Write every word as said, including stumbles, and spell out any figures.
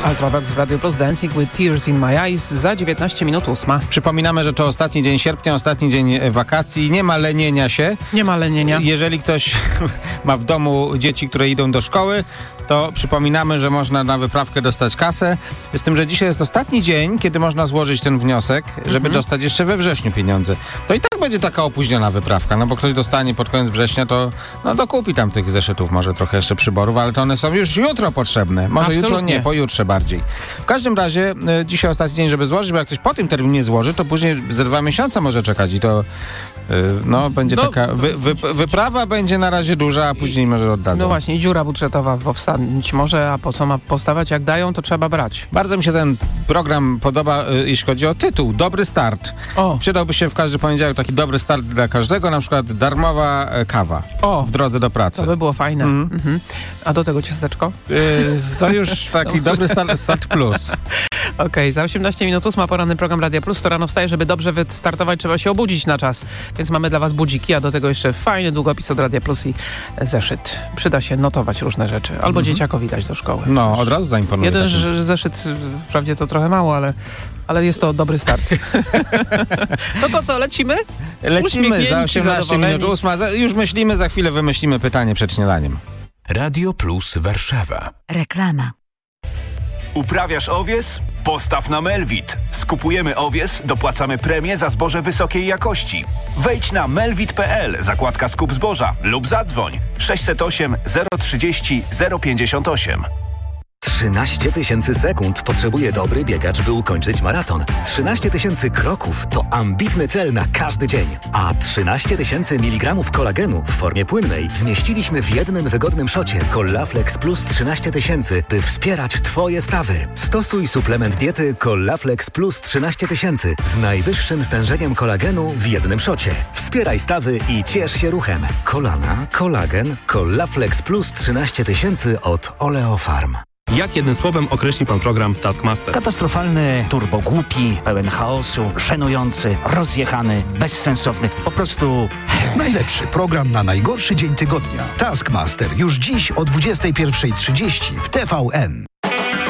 Ultravox w Radio Plus, Dancing with Tears in My Eyes za dziewiętnaście minut ósma. Przypominamy, że to ostatni dzień sierpnia, ostatni dzień wakacji. Nie ma lenienia się. Nie ma lenienia. Jeżeli ktoś ma w domu dzieci, które idą do szkoły, to przypominamy, że można na wyprawkę dostać kasę. Z tym, że dzisiaj jest ostatni dzień, kiedy można złożyć ten wniosek, żeby mhm. dostać jeszcze we wrześniu pieniądze. To i tak będzie taka opóźniona wyprawka, no bo ktoś dostanie pod koniec września, to no dokupi tam tych zeszytów, może trochę jeszcze przyborów, ale to one są już jutro potrzebne. Może Absolutnie. jutro nie, pojutrze bardziej. W każdym razie y, dzisiaj ostatni dzień, żeby złożyć, bo jak ktoś po tym terminie złoży, to później ze dwa miesiące może czekać i to y, no będzie no, taka wy, wy, wyprawa będzie na razie duża, a później może oddadzą. No właśnie, i dziura budżetowa powstać może, a po co ma powstawać? Jak dają, to trzeba brać. Bardzo mi się ten program podoba, y, jeśli chodzi o tytuł. Dobry start. O. Przydałby się w każdy poniedziałek taki dobry start dla każdego, na przykład darmowa e, kawa o. w drodze do pracy. To by było fajne. Mm. Mhm. A do tego ciasteczko? Y, to już taki dobry start, start plus. Okej, okay, za osiemnaście minut ósma, poranny program Radia Plus. To rano wstaje, żeby dobrze wystartować, trzeba się obudzić na czas. Więc mamy dla was budziki, a do tego jeszcze fajny długopis od Radia Plus i zeszyt. Przyda się notować różne rzeczy. Albo mm-hmm. dzieciakowi dać do szkoły. No, od razu zaimponuję. Jeden takim. zeszyt, wprawdzie to trochę mało, ale, ale jest to dobry start. No to co, lecimy? Lecimy za osiemnaście minut ósma. Już myślimy, za chwilę wymyślimy pytanie przed śniadaniem. Radio Plus Warszawa. Reklama. Uprawiasz owies? Postaw na Melvit. Skupujemy owies, dopłacamy premię za zboże wysokiej jakości. Wejdź na melvit kropka p l, zakładka skup zboża lub zadzwoń sześćset osiem zero trzydzieści zero pięćdziesiąt osiem. trzynaście tysięcy sekund potrzebuje dobry biegacz, by ukończyć maraton. trzynaście tysięcy kroków to ambitny cel na każdy dzień. A trzynaście tysięcy miligramów kolagenu w formie płynnej zmieściliśmy w jednym wygodnym szocie Collaflex Plus trzynaście tysięcy, by wspierać Twoje stawy. Stosuj suplement diety Collaflex Plus trzynaście tysięcy z najwyższym stężeniem kolagenu w jednym szocie. Wspieraj stawy i ciesz się ruchem. Kolana, kolagen, Collaflex Plus trzynaście tysięcy od Oleofarm. Jak jednym słowem określi pan program Taskmaster? Katastrofalny, turbogłupi, pełen chaosu, żenujący, rozjechany, bezsensowny, po prostu... Najlepszy program na najgorszy dzień tygodnia. Taskmaster już dziś o dwudziestej pierwszej trzydzieści w T V N.